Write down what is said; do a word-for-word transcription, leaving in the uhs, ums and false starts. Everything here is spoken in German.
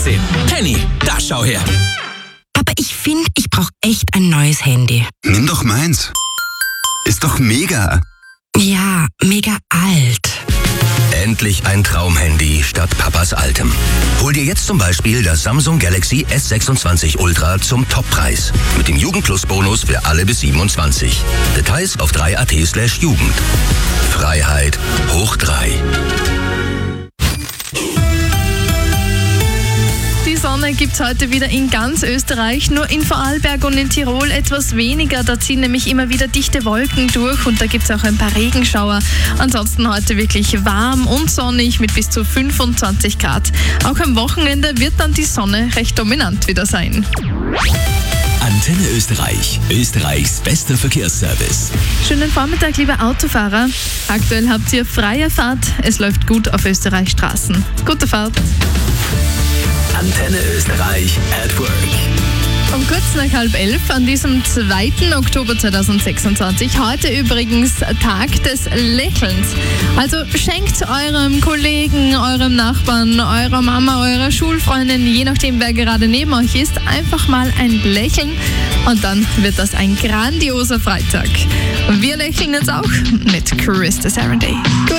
Penny, da schau her. Papa, ich finde, ich brauche echt ein neues Handy. Nimm doch meins. Ist doch mega. Ja, mega alt. Endlich ein Traumhandy statt Papas altem. Hol dir jetzt zum Beispiel das Samsung Galaxy S sechsundzwanzig Ultra zum Toppreis. Mit dem Jugendplus-Bonus für alle bis siebenundzwanzig. Details auf drei punkt at slash Jugend. Freiheit hoch drei. Die Sonne gibt es heute wieder in ganz Österreich, nur in Vorarlberg und in Tirol etwas weniger. Da ziehen nämlich immer wieder dichte Wolken durch und da gibt es auch ein paar Regenschauer. Ansonsten heute wirklich warm und sonnig mit bis zu fünfundzwanzig Grad. Auch am Wochenende wird dann die Sonne recht dominant wieder sein. Antenne Österreich, Österreichs bester Verkehrsservice. Schönen Vormittag, liebe Autofahrer. Aktuell habt ihr freie Fahrt. Es läuft gut auf Österreichs Straßen. Gute Fahrt. Antenne Österreich at Work. Um kurz nach halb elf an diesem zweiten Oktober zweitausendsechsundzwanzig. Heute übrigens Tag des Lächelns. Also schenkt eurem Kollegen, eurem Nachbarn, eurer Mama, eurer Schulfreundin, je nachdem wer gerade neben euch ist, einfach mal ein Lächeln und dann wird das ein grandioser Freitag. Wir lächeln jetzt auch mit Chris the Serenday. Good